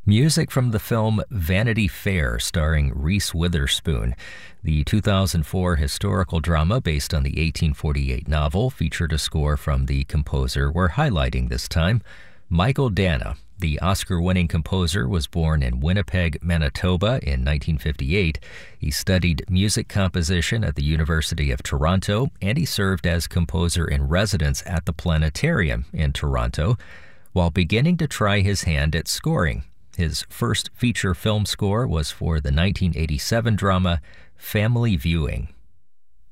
Music from the film Vanity Fair, starring Reese Witherspoon. The 2004 historical drama based on the 1848 novel featured a score from the composer we're highlighting this time, Michael Danna. The Oscar-winning composer was born in Winnipeg, Manitoba in 1958. He studied music composition at the University of Toronto, and he served as composer in residence at the Planetarium in Toronto, while beginning to try his hand at scoring. His first feature film score was for the 1987 drama Family Viewing.